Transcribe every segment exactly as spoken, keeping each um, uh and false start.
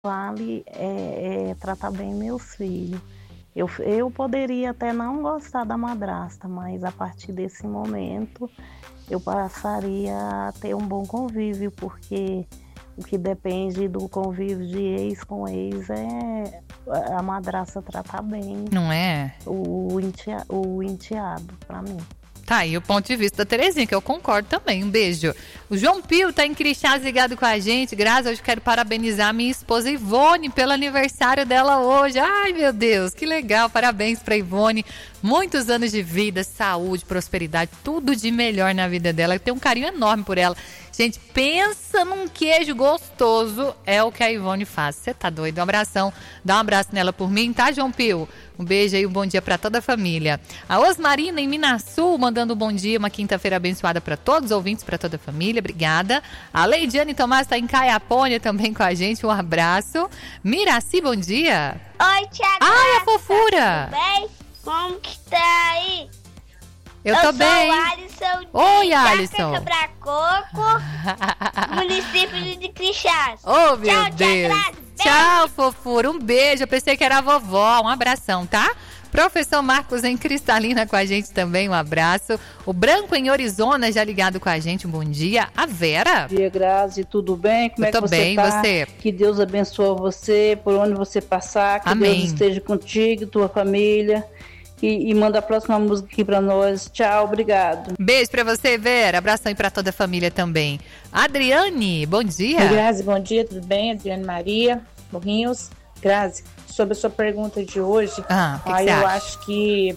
Vale é, é tratar bem meus filhos. Eu, eu poderia até não gostar da madrasta, mas a partir desse momento eu passaria a ter um bom convívio, porque o que depende do convívio de ex com ex é a madrasta tratar bem. Não é? O, entea, o enteado, pra mim. Tá aí o ponto de vista da Terezinha, que eu concordo também. Um beijo. O João Pio tá em Crixás ligado com a gente. Graças, hoje quero parabenizar a minha esposa Ivone pelo aniversário dela hoje. Ai, meu Deus, que legal. Parabéns pra Ivone. Muitos anos de vida, saúde, prosperidade, tudo de melhor na vida dela. Eu tenho um carinho enorme por ela. Gente, pensa num queijo gostoso, é o que a Ivone faz. Você tá doido? Um abração. Dá um abraço nela por mim, tá, João Pio? Um beijo aí, um bom dia pra toda a família. A Osmarina em Minasul, mandando um bom dia, uma quinta-feira abençoada pra todos os ouvintes, pra toda a família. Obrigada. A Leidiane Tomás tá em Caiapônia também com a gente. Um abraço. Miraci, bom dia. Oi, Tia Graça. Ai, a fofura. Tudo bem? Como que tá aí? Eu, Eu tô bem. Eu sou o Alisson de Oi, Alisson. Quebra-Coco, município de Crixás. Oh, meu Tchau, Deus. Tchau, fofura. Um beijo. Eu pensei que era a vovó. Um abração, tá? Professor Marcos em Cristalina com a gente também, um abraço. O Branco em Arizona já ligado com a gente, um bom dia. A Vera. Bom dia, Grazi, tudo bem? Como Eu é que tô você bem, tá? você? Que Deus abençoe você, por onde você passar, que Amém. Deus esteja contigo, tua família. E, e manda a próxima música aqui pra nós. Tchau, obrigado. Beijo pra você, Vera. Abração aí pra toda a família também. Adriane, bom dia. Oi, Grazi, bom dia, tudo bem? Adriane Maria, Morrinhos. Grazi, sobre a sua pergunta de hoje, ah, que aí que eu acha? acho que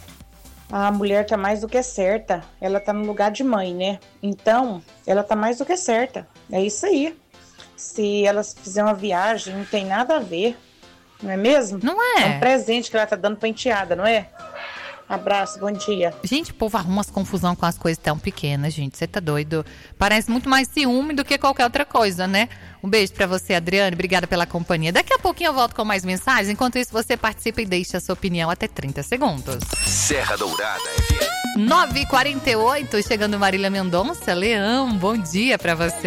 a mulher tá mais do que certa. Ela tá no lugar de mãe, né? Então, ela tá mais do que certa. É isso aí. Se elas fizer uma viagem, não tem nada a ver. Não é mesmo? Não é? É um presente que ela tá dando pra enteada, não é? Abraço, bom dia. Gente, o povo arruma umas confusão com as coisas tão pequenas, gente. Você tá doido? Parece muito mais ciúme do que qualquer outra coisa, né? Um beijo pra você, Adriane. Obrigada pela companhia. Daqui a pouquinho eu volto com mais mensagens. Enquanto isso, você participa e deixa a sua opinião até trinta segundos. Serra Dourada F M. nove e quarenta e oito, chegando Marília Mendonça. Leão, bom dia pra você.